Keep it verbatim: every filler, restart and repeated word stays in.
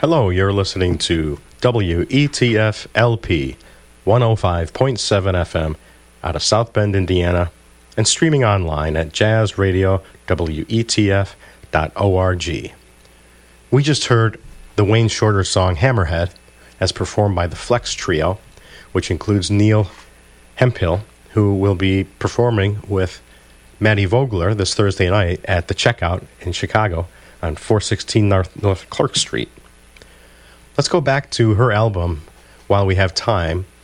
Hello, you're listening to W E T F L P one oh five point seven F M out of South Bend, Indiana, and streaming online at jazz radio w e t f dot org. We just heard the Wayne Shorter song Hammerhead as performed by the Flex Trio, which includes Neil Hemphill, who will be performing with Maddie Vogler this Thursday night at the Checkout in Chicago on four sixteen North Clark Street. Let's go back to her album While We Have Time,